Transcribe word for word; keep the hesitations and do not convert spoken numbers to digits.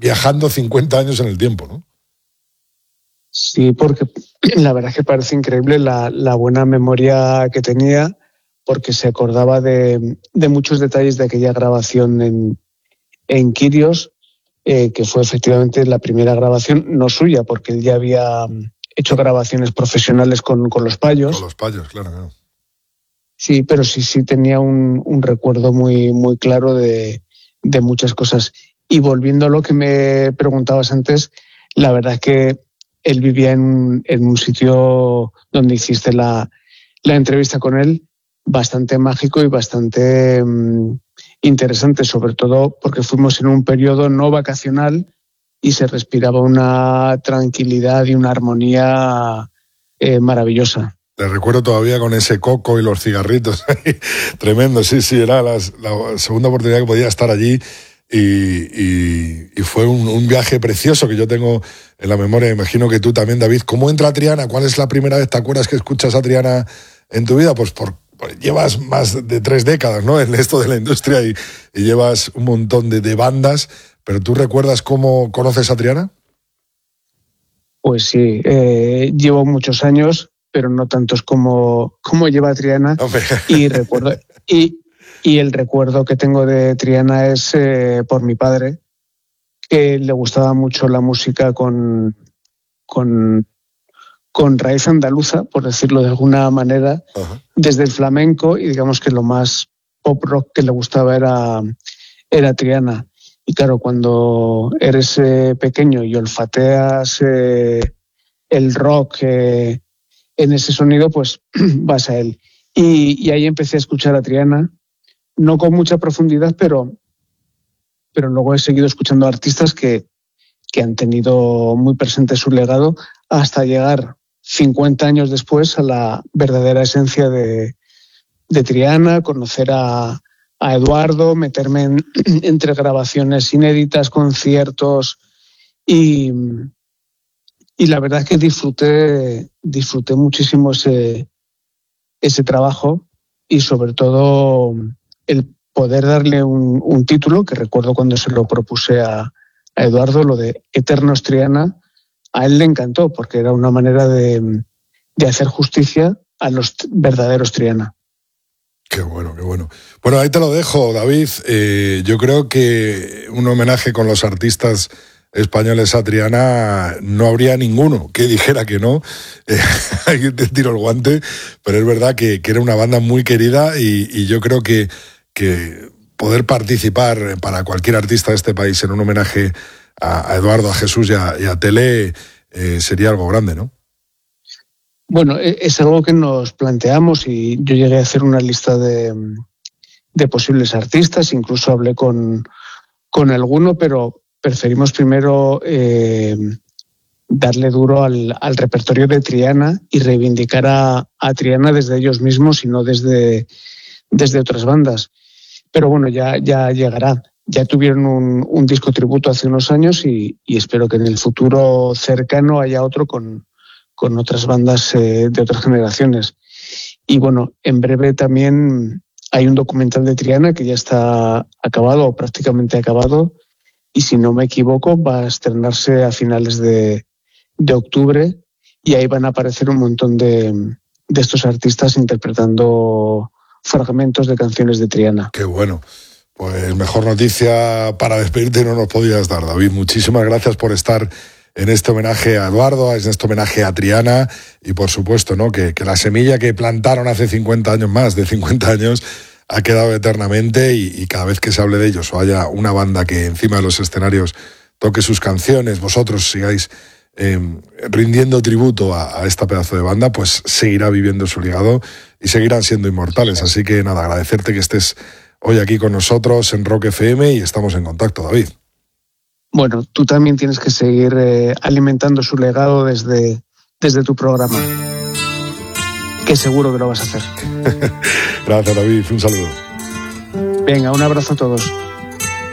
viajando cincuenta años en el tiempo, ¿no? Sí, porque la verdad es que parece increíble la, la buena memoria que tenía, porque se acordaba de, de muchos detalles de aquella grabación en, en Quirios, eh, que fue efectivamente la primera grabación, no suya, porque él ya había hecho grabaciones profesionales con, con los Payos. Con los Payos, claro, claro. Sí, pero sí, sí tenía un, un recuerdo muy, muy claro de, de muchas cosas. Y volviendo a lo que me preguntabas antes, la verdad es que él vivía en, en un sitio donde hiciste la, la entrevista con él, bastante mágico y bastante um, interesante, sobre todo porque fuimos en un periodo no vacacional y se respiraba una tranquilidad y una armonía eh, maravillosa. Te recuerdo todavía con ese coco y los cigarritos. Tremendo, sí, sí, era la, la segunda oportunidad que podía estar allí. Y, y, y fue un, un viaje precioso que yo tengo en la memoria. Imagino que tú también, David. ¿Cómo entra Triana? ¿Cuál es la primera vez? ¿Te acuerdas que escuchas a Triana en tu vida? Pues por, por llevas más de tres décadas, ¿no?, en esto de la industria y, y llevas un montón de, de bandas. ¿Pero tú recuerdas cómo conoces a Triana? Pues sí, eh, llevo muchos años, pero no tantos como, como lleva Triana. Hombre. Y recuerdo... Y, Y el recuerdo que tengo de Triana es eh, por mi padre, que le gustaba mucho la música con, con, con raíz andaluza, por decirlo de alguna manera, uh-huh. desde el flamenco, y digamos que lo más pop rock que le gustaba era, era Triana. Y claro, cuando eres eh, pequeño y olfateas eh, el rock eh, en ese sonido, pues vas a él. Y, y ahí empecé a escuchar a Triana. No con mucha profundidad, pero, pero luego he seguido escuchando artistas que, que han tenido muy presente su legado hasta llegar cincuenta años después a la verdadera esencia de, de Triana, conocer a, a Eduardo, meterme en, entre grabaciones inéditas, conciertos y, y la verdad es que disfruté, disfruté muchísimo ese, ese trabajo y sobre todo el poder darle un, un título, que recuerdo cuando se lo propuse a, a Eduardo, lo de Eternos Triana, a él le encantó porque era una manera de, de hacer justicia a los verdaderos Triana. Qué bueno, qué bueno. Bueno, ahí te lo dejo, David. Eh, yo creo que un homenaje con los artistas españoles a Triana no habría ninguno que dijera que no. Eh, ahí te tiro el guante, pero es verdad que, que era una banda muy querida y, y yo creo que que poder participar para cualquier artista de este país en un homenaje a, a Eduardo, a Jesús y a, y a Tele eh, sería algo grande, ¿no? Bueno, es algo que nos planteamos y yo llegué a hacer una lista de, de posibles artistas, incluso hablé con, con alguno, pero preferimos primero eh, darle duro al, al repertorio de Triana y reivindicar a, a Triana desde ellos mismos y no desde, desde otras bandas. Pero bueno, ya, ya llegará. Ya tuvieron un, un disco tributo hace unos años y, y espero que en el futuro cercano haya otro con, con otras bandas eh, de otras generaciones. Y bueno, en breve también hay un documental de Triana que ya está acabado o prácticamente acabado y si no me equivoco va a estrenarse a finales de, de octubre y ahí van a aparecer un montón de, de estos artistas interpretando fragmentos de canciones de Triana. Qué bueno. Pues mejor noticia para despedirte no nos podías dar, David. Muchísimas gracias por estar en este homenaje a Eduardo, en este homenaje a Triana y por supuesto, ¿no?, que, que la semilla que plantaron hace cincuenta años, más de cincuenta años, ha quedado eternamente y, y cada vez que se hable de ellos o haya una banda que encima de los escenarios toque sus canciones, vosotros sigáis eh, rindiendo tributo a, a esta pedazo de banda, pues seguirá viviendo su legado y seguirán siendo inmortales. Así que nada, agradecerte que estés hoy aquí con nosotros en Rock F M y estamos en contacto, David. Bueno, tú también tienes que seguir eh, alimentando su legado desde, desde tu programa, que seguro que lo vas a hacer. Gracias, David. Un saludo. Venga, un abrazo a todos.